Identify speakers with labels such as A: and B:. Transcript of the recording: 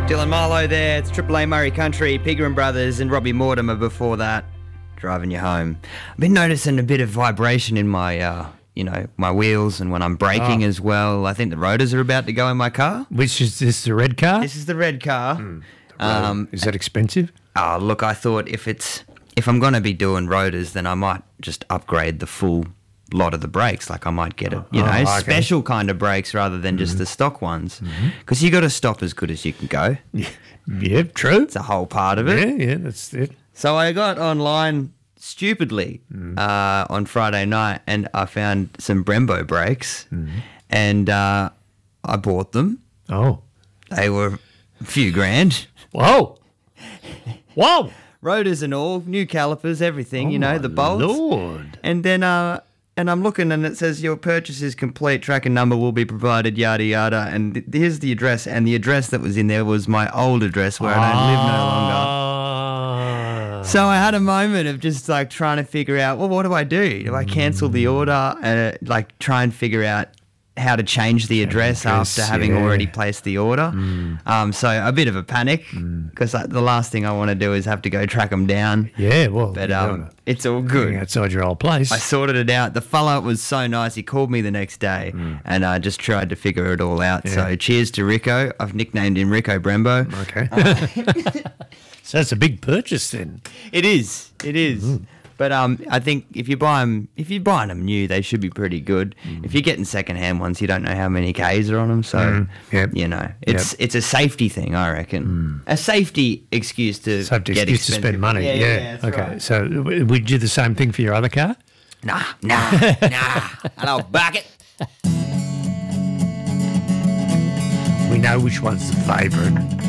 A: Dylan Marlowe there. It's Triple A Murray Country, Pegram Brothers and Robbie Mortimer before that, driving you home. I've been noticing a bit of vibration in my, my wheels and when I'm braking as well. I think the rotors are about to go in my car.
B: Which is this, the red car?
A: This is the red car.
B: Is that expensive?
A: Oh, look, I thought if I'm going to be doing rotors, then I might just upgrade the full lot of the brakes. Like I might get special kind of brakes rather than just the stock ones, because you got to stop as good as you can go.
B: Yeah, true.
A: It's a whole part of it.
B: Yeah, that's it.
A: So I got online stupidly on Friday night and I found some Brembo brakes and I bought them.
B: Oh.
A: They were a few grand.
B: Whoa. Whoa.
A: Rotors and all, new calipers, everything, the bolts.
B: Lord.
A: And then and I'm looking and it says your purchase is complete, tracking number will be provided, yada yada. And here's the address, and the address that was in there was my old address where I don't live no longer. So I had a moment of just like trying to figure out, well, what do I do? Do I cancel the order and try and figure out how to change the address after having already placed the order? So a bit of a panic because the last thing I want to do is have to go track them down.
B: Yeah, well,
A: but it's all good.
B: Outside your old place.
A: I sorted it out. The fella was so nice. He called me the next day and I just tried to figure it all out. Yeah. So cheers to Rico. I've nicknamed him Rico Brembo.
B: Okay. So it's a big purchase then.
A: It is. But I think if you're buying them new, they should be pretty good. If you're getting secondhand ones, you don't know how many Ks are on them. So it's a safety thing, I reckon. A safety excuse to get expensive.
B: To spend money. Yeah. Okay.
A: Right.
B: So would you do the same thing for your other car?
A: Nah. I'll back it.
B: We know which one's the favourite.